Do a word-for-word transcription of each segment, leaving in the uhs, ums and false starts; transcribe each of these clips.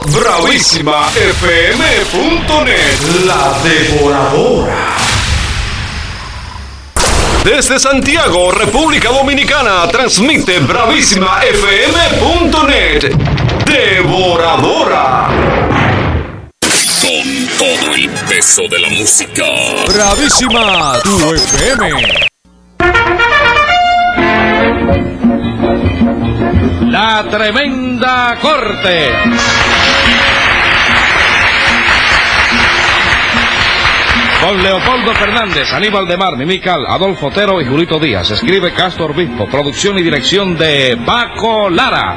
Bravísima F M punto net, la devoradora. Desde Santiago, República Dominicana, transmite Bravísima F M punto net, devoradora. Con todo el peso de la música. Bravísima, tu F M. La tremenda corte. Con Leopoldo Fernández, Aníbal de Mar, Mimical, Adolfo Otero y Julito Díaz. Escribe Castro Obispo. Producción y dirección de Paco Lara.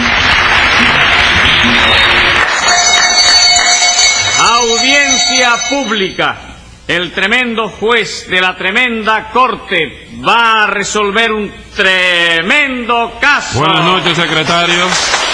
Audiencia pública. El tremendo juez de la tremenda corte va a resolver un tremendo caso. Buenas noches, secretario.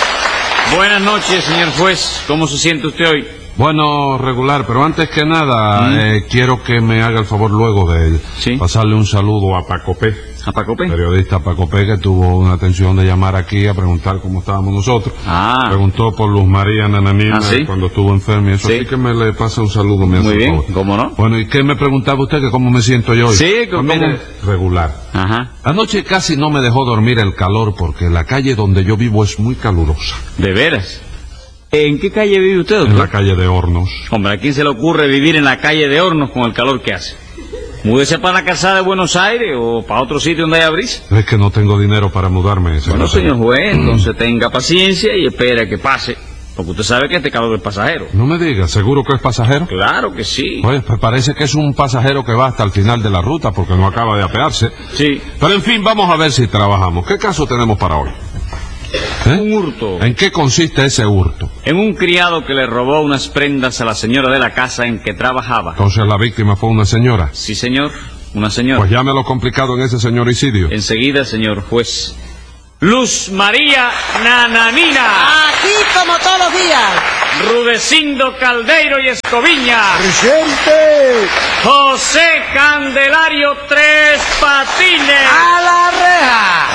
Buenas noches, señor juez. ¿Cómo se siente usted hoy? Bueno, regular, pero antes que nada, ¿Mm? eh, quiero que me haga el favor luego de ¿Sí? pasarle un saludo a Paco P. ¿A Paco P? Periodista Paco P, que tuvo una atención de llamar aquí a preguntar cómo estábamos nosotros. Ah. Preguntó por Luz María Nananina, ¿Ah, sí? cuando estuvo enferma y eso. Sí. Así que me le pasa un saludo, me hace Muy bien, favor. ¿cómo no? Bueno, ¿y qué me preguntaba usted? Que cómo me siento yo hoy. Sí, ¿cómo? Pues mire, regular. Ajá. Anoche casi no me dejó dormir el calor porque la calle donde yo vivo es muy calurosa. ¿De veras? ¿En qué calle vive usted, doctor? En la calle de Hornos. Hombre, ¿a quién se le ocurre vivir en la calle de Hornos con el calor que hace? Múdese para la calzada de Buenos Aires o para otro sitio donde haya brisa. Es que no tengo dinero para mudarme. Bueno, señor juez, entonces tenga paciencia y espere que pase. Porque usted sabe que este calor es pasajero. No me diga, ¿seguro que es pasajero? Claro que sí. Oye, pues parece que es un pasajero que va hasta el final de la ruta porque no acaba de apearse. Sí. Pero en fin, vamos a ver si trabajamos. ¿Qué caso tenemos para hoy? ¿Eh? Un hurto. ¿En qué consiste ese hurto? En un criado que le robó unas prendas a la señora de la casa en que trabajaba. Entonces la víctima fue una señora. Sí, señor, una señora. Pues llámelo complicado en ese señoricidio. Enseguida, señor juez. Luz María Nananina. Aquí como todos los días. Rudecindo Caldeiro y Escoviña. ¡Presente! José Candelario Tres Patines. ¡A la reja!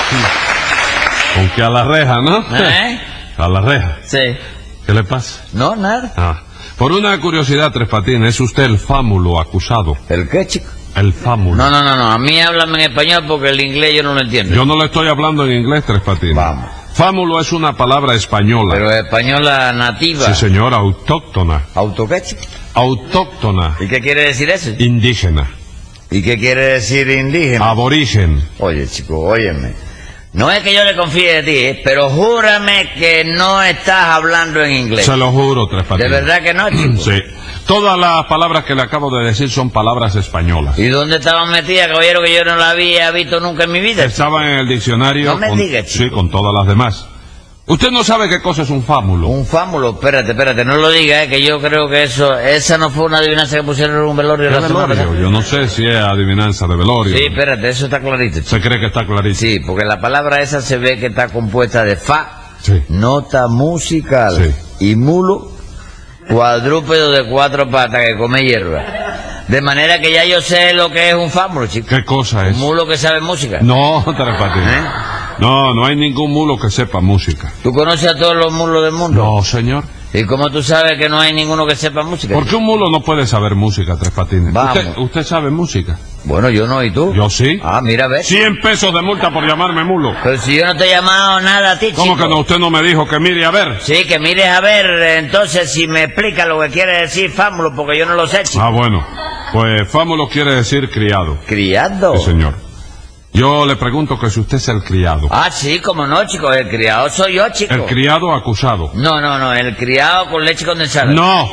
Con que a la reja, ¿no? ¿Eh? A la reja. Sí. ¿Qué le pasa? No, nada. Ah, por una curiosidad, Tres Patines, ¿es usted el fámulo acusado? ¿El qué, chico? El fámulo. No, no, no, no. A mí háblame en español porque el inglés yo no lo entiendo. Yo no le estoy hablando en inglés, Tres Patines. Vamos. Fámulo es una palabra española. Pero española nativa. Sí, señor, autóctona. ¿Auto qué, chico? Autóctona. ¿Y qué quiere decir eso? Indígena. ¿Y qué quiere decir indígena? Aborigen. Oye, chico, óyeme. No es que yo le confíe de ti, ¿eh? Pero júrame que no estás hablando en inglés. Se lo juro, Tres Patines. ¿De verdad que no, chico? Sí. Todas las palabras que le acabo de decir son palabras españolas. ¿Y dónde estaban metidas, caballero, que yo no la había visto nunca en mi vida? Estaban en el diccionario. No me con, diga, chico. Sí, con todas las demás. Usted no sabe qué cosa es un fámulo. Un fámulo, espérate, espérate, no lo diga, eh, que yo creo que eso, esa no fue una adivinanza que pusieron en un velorio ¿Qué la semana velorio? pasada. Yo no sé si es adivinanza de velorio. Sí, espérate, eso está clarito, chico. ¿Se cree que está clarísimo? Sí, porque la palabra esa se ve que está compuesta de fa, Sí. nota musical, Sí. y mulo, cuadrúpedo de cuatro patas que come hierba. De manera que ya yo sé lo que es un fámulo, chico. ¿Qué cosa es? Un mulo que sabe música. No, Tres Patines. ¿Eh? No, no hay ningún mulo que sepa música. ¿Tú conoces a todos los mulos del mundo? No, señor. ¿Y cómo tú sabes que no hay ninguno que sepa música? ¿Por qué un mulo no puede saber música, Tres Patines? Vamos. ¿Usted, usted sabe música? Bueno, yo no, ¿y tú? Yo sí. Ah, mira, ves. Cien pesos de multa por llamarme mulo. Pero si yo no te he llamado nada a ti, chico. ¿Cómo que no? Usted no me dijo que mire a ver. Sí, que mires a ver, entonces, si me explica lo que quiere decir fámulo, porque yo no lo sé, chico. Ah, bueno. Pues fámulo quiere decir criado. ¿Criado? Sí, señor. Yo le pregunto que si usted es el criado. Ah, sí, como no, chico, el criado soy yo, chico. El criado acusado. No, no, no, el criado con leche condensada. No.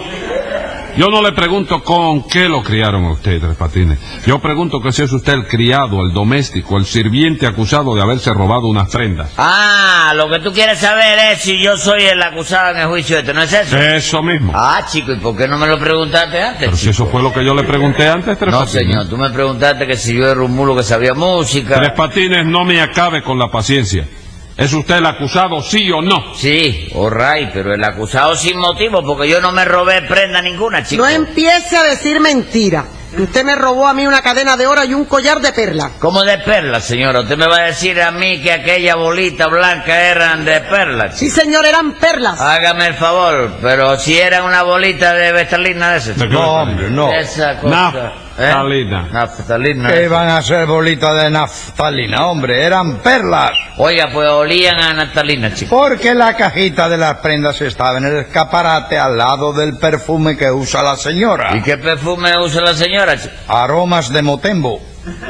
Yo no le pregunto con qué lo criaron a usted, Tres Patines. Yo pregunto que si es usted el criado, el doméstico, el sirviente acusado de haberse robado unas prendas. Ah, lo que tú quieres saber es si yo soy el acusado en el juicio este, ¿no es eso? Eso mismo. Ah, chico, ¿y por qué no me lo preguntaste antes, Pero si chico? eso fue lo que yo le pregunté antes, Tres No, Patines. señor, tú me preguntaste que si yo era un mulo que sabía música. Tres Patines, no me acabe con la paciencia. ¿Es usted el acusado, sí o no? Sí, all right, pero el acusado sin motivo, porque yo no me robé prenda ninguna, chico. No empiece a decir mentira. que usted me robó a mí una cadena de oro y un collar de perlas. ¿Cómo de perlas, señora? ¿Usted me va a decir a mí que aquella bolita blanca eran de perlas? Sí, señor, eran perlas. Hágame el favor, pero si era una bolita de vestalina de ese. ¿De qué No, vestalina? hombre, no. Esa cosa. Naftalina. ¿Eh? Naftalina. ¿Qué van a ser bolitas de naftalina, hombre? Eran perlas. Oiga, pues olían a naftalina, chico. Porque la cajita de las prendas estaba en el escaparate al lado del perfume que usa la señora. ¿Y qué perfume usa la señora, chico? Aromas de Motembo.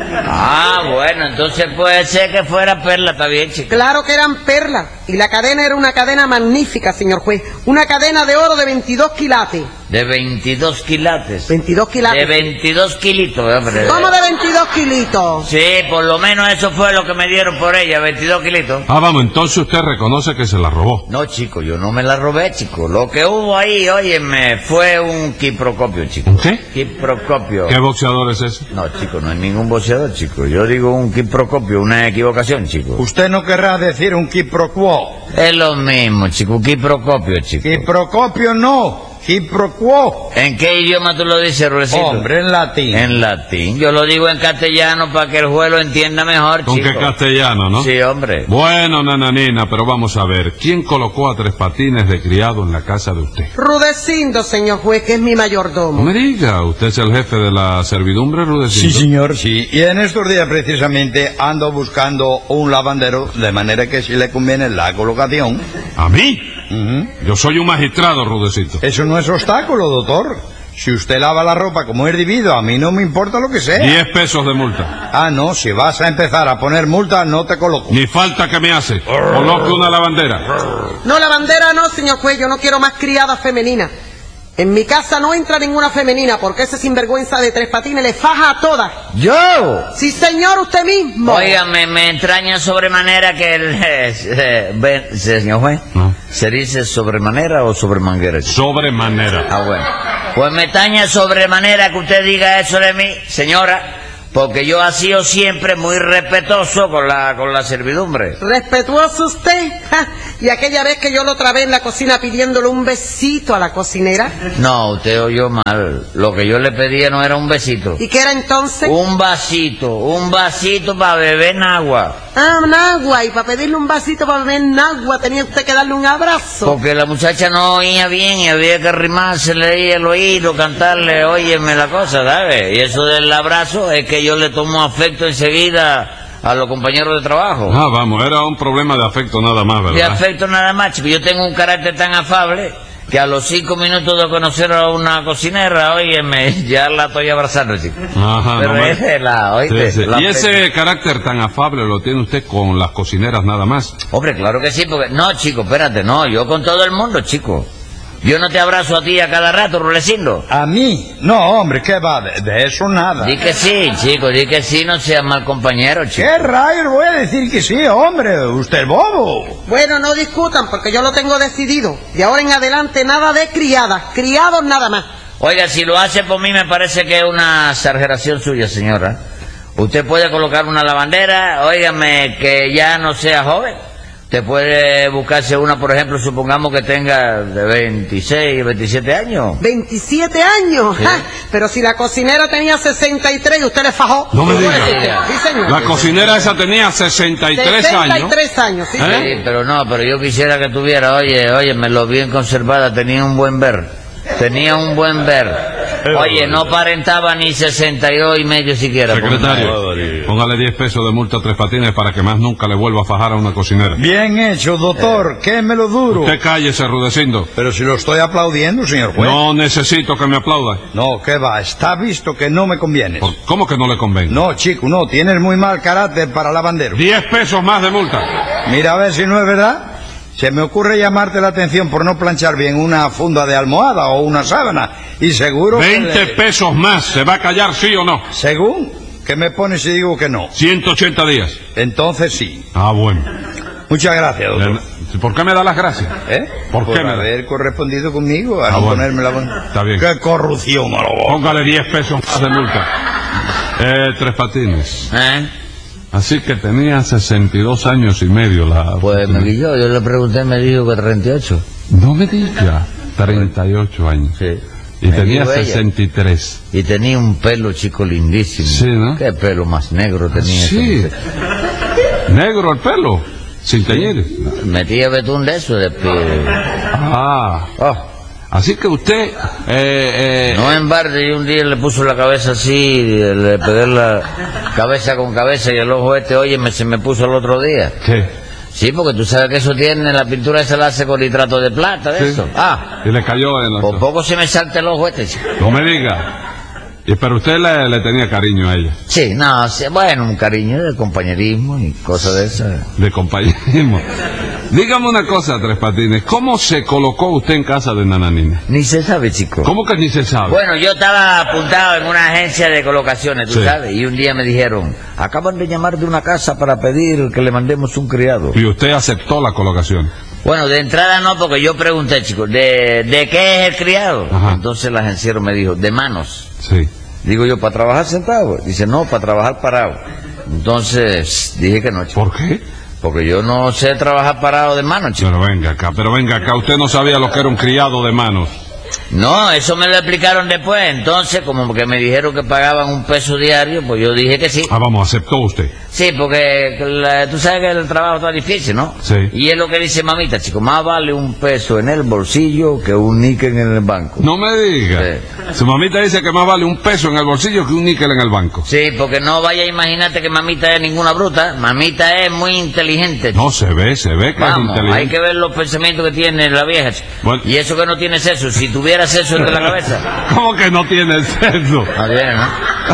Ah, bueno, entonces puede ser que fuera perla, está bien, chico. Claro que eran perlas. Y la cadena era una cadena magnífica, señor juez. Una cadena de oro de veintidós quilates. De veintidós quilates. veintidós quilates. De veintidós kilitos, hombre. ¿Cómo de veintidós kilitos? Sí, por lo menos eso fue lo que me dieron por ella, veintidós kilitos. Ah, vamos, entonces usted reconoce que se la robó. No, chico, yo no me la robé, chico. Lo que hubo ahí, óyeme, fue un quiprocopio, chico. ¿Un qué? Quiprocopio. ¿Qué boxeador es ese? No, chico, no hay ningún boxeador, chico. Yo digo un quiprocopio, una equivocación, chico. Usted no querrá decir un quiproquo. Es lo mismo, chico, un quiprocopio, chico. Quiprocopio no, quiproquo. ¿En qué idioma tú lo dices, Rulecito? Hombre, en latín. En latín. Yo lo digo en castellano para que el juez lo entienda mejor, Con chico. qué castellano, ¿no? Sí, hombre. Bueno, nananina, pero vamos a ver. ¿Quién colocó a Tres Patines de criado en la casa de usted? Rudecindo, señor juez, que es mi No mayordomo. me diga, ¿usted es el jefe de la servidumbre, Sí, Rudecindo? señor, sí. Y en estos días precisamente ando buscando un lavandero, de manera que si le conviene la colocación. ¿A mí? Ujú. Yo soy un magistrado, Rudecito. Eso no es obstáculo, doctor. Si usted lava la ropa como es debido, a mí no me importa lo que sea. Diez pesos de multa. Ah, no, si vas a empezar a poner multa, no te coloco. Ni falta que me hace. Coloque una lavandera. No, la bandera no, señor juez, yo no quiero más criadas femeninas. En mi casa no entra ninguna femenina porque ese sinvergüenza de Tres Patines le faja a todas. ¿Yo? Sí, señor, usted mismo. Oiga, me, me entraña sobremanera que el... eh, eh, ven, señor juez, No. ¿se dice sobremanera o sobremanguera? Sobremanera. Ah, bueno. Pues me extraña sobremanera que usted diga eso de mí, señora, porque yo he sido siempre muy respetuoso con la, con la servidumbre. ¿Respetuoso usted? Ja, ¿y aquella vez que yo lo trabé en la cocina pidiéndole un besito a la cocinera? No, usted oyó mal. Lo que yo le pedía no era un besito. ¿Y qué era entonces? Un vasito, un vasito para beber en agua. Ah, un agua. Y para pedirle un vasito para beber en agua tenía usted que darle un abrazo. Porque la muchacha no oía bien y había que arrimársele ahí el oído, cantarle, óyeme la cosa, ¿sabes? Y eso del abrazo es que yo le tomo afecto enseguida a los compañeros de trabajo. Ah, vamos, era un problema de afecto nada más, ¿verdad? De afecto nada más, chico. Yo tengo un carácter tan afable que a los cinco minutos de conocer a una cocinera, óyeme, ya la estoy abrazando, chico. Ajá, Pero no me- ese es la, oíste, Sí, sí. la ¿Y ese pe- carácter tan afable lo tiene usted con las cocineras nada más? Hombre, claro que sí, porque... No, chico, espérate, no, yo con todo el mundo, chico. Yo no te abrazo a ti a cada rato, Rulecindo. ¿A mí? No, hombre, ¿qué va? De, de eso nada. Di que sí, chico, di que sí, no seas mal compañero, chico. ¿Qué rayos voy a decir que sí, hombre? Usted es bobo. Bueno, no discutan porque yo lo tengo decidido. De ahora en adelante nada de criadas, criados nada más. Oiga, si lo hace por mí me parece que es una exageración suya, señora. Usted puede colocar una lavandera, óigame, que ya no sea joven. Usted puede buscarse una, por ejemplo, supongamos que tenga de veintiséis, veintisiete años. veintisiete años. Sí. Ja, pero si la cocinera tenía sesenta y tres y usted le fajó. No me ¿Cómo diga. le dice? Sí, señor. La cocinera esa tenía sesenta y tres años. sesenta y tres años, sí, ¿Eh? señor. Sí, pero no, pero yo quisiera que tuviera, oye, oye, me lo bien conservada, tenía un buen ver. Tenía un buen ver. Oye, no aparentaba ni sesenta y dos y medio siquiera. Secretario, póngale diez pesos de multa a Tres Patines para que más nunca le vuelva a fajar a una cocinera. Bien hecho, doctor. Quémelo duro. Usted cállese, Rudecindo. Pero si lo estoy aplaudiendo, señor juez. No necesito que me aplauda. No, ¿qué va? Está visto que no me convienes. ¿Por- ¿Cómo que no le convenga? No, chico, no. Tienes muy mal carácter para lavandero. Diez pesos más de multa. Mira a ver si no es verdad. Se me ocurre llamarte la atención por no planchar bien una funda de almohada o una sábana. Y seguro que Veinte le- pesos más. ¿Se va a callar sí o no? Según, ¿qué me pones si digo que no? Ciento ochenta días. Entonces sí. Ah, bueno. Muchas gracias, doctor. Le- ¿Por qué me da las gracias? ¿Eh? ¿Por qué me da? haber correspondido conmigo a Ah, no bueno. ponerme la mano. Está bien. ¡Qué corrupción, a lo bobo! Póngale diez pesos más de multa. Eh, Tres Patines. ¿Eh? Así que tenía sesenta y dos años y medio la... Pues me guilló, yo le pregunté, me dijo que treinta y ocho. No me diga. treinta y ocho años. Sí. Y Me tenía dijo ella. sesenta y tres. Y tenía un pelo, chico, lindísimo. Sí, ¿no? Qué pelo más negro tenía. Sí. ese muchacho. Negro el pelo, sin teñir. Metía betún de eso, de pie. Ah, Oh, así que usted... Eh, eh, no en barde, y un día le puso la cabeza así, le pegué la cabeza con cabeza y el ojo este, oye, me, se me puso el otro día. ¿Qué? Sí, porque tú sabes que eso tiene, la pintura esa la hace con nitrato de plata, de Sí. eso. Ah, Y le cayó en la... por poco se me salta el ojo este, chico. No me diga. Y pero usted le, le tenía cariño a ella, Sí, no, sí, bueno, un cariño de compañerismo y cosas de esas. de compañerismo. Dígame una cosa, Tres Patines, ¿cómo se colocó usted en casa de Nananina? Ni se sabe, chico. ¿Cómo que ni se sabe? Bueno, yo estaba apuntado en una agencia de colocaciones, tú Sí. sabes, y un día me dijeron, acaban de llamar de una casa para pedir que le mandemos un criado. Y usted aceptó la colocación. Bueno, de entrada no, porque yo pregunté, chicos, ¿de, de qué es el criado? Ajá. Entonces el agenciero me dijo, de manos. Sí. Digo yo, ¿para trabajar sentado? Dice, no, para trabajar parado. Entonces dije que no, chico, ¿Por qué? porque yo no sé trabajar parado de manos, chico. Pero venga acá, pero venga acá, usted no sabía lo que era un criado de manos. No, eso me lo explicaron después. Entonces, como que me dijeron que pagaban un peso diario, pues yo dije que sí. Ah, vamos, aceptó usted. Sí, porque la- tú sabes que el trabajo está difícil, ¿no? Sí. Y es lo que dice mamita, chico, más vale un peso en el bolsillo que un níquel en el banco. No me diga. Sí. Su mamita dice que más vale un peso en el bolsillo que un níquel en el banco. Sí, porque no vaya a imaginarte que mamita es ninguna bruta. Mamita es muy inteligente. No, se ve, se ve que Vamos, es inteligente. hay que ver los pensamientos que tiene la vieja, chico. Bueno. Y eso que no tiene sexo, si tuviera sexo entre la cabeza. ¿Cómo que no tiene sexo? No tiene, ¿no?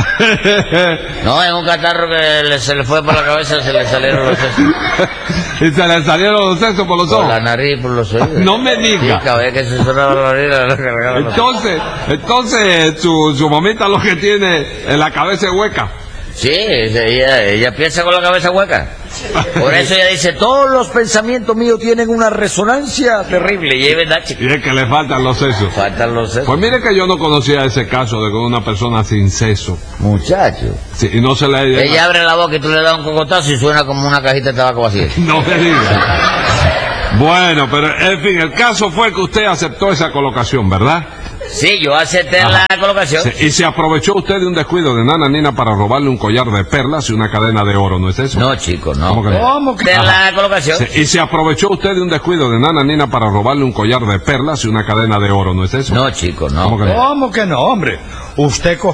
No, es un catarro que le- se le fue por la cabeza, se le salieron los sesos. Y se le salieron los sexos por los Por ojos. la nariz, por los oídos. No me diga. Sí, cada vez que se sonaba la nariz, la cargaba los- Entonces, entonces su, su mamita lo que tiene en la cabeza es hueca. Sí, ella, ella piensa con la cabeza hueca. Por eso ella dice, todos los pensamientos míos tienen una resonancia terrible. Y es verdad, chico. Y es que le faltan los sesos. Faltan los sesos. Pues mire que yo no conocía ese caso de una persona sin seso. Muchacho. Sí, y no se le... Ella abre la boca y tú le das un cocotazo y suena como una cajita de tabaco vacía. No me diga. Bueno, pero en fin, el caso fue que usted aceptó esa colocación, ¿verdad? Sí, yo acepté Ajá. la colocación. Sí, y se aprovechó usted de un descuido de Nananina para robarle un collar de perlas y una cadena de oro, ¿no es eso? No, chico, no. ¿Cómo que no? ¿Cómo que? De Ajá. la colocación. Sí, y se aprovechó usted de un descuido de Nananina para robarle un collar de perlas y una cadena de oro, ¿no es eso? No, chico, no. ¿Cómo que no? ¿Cómo que no, hombre? Usted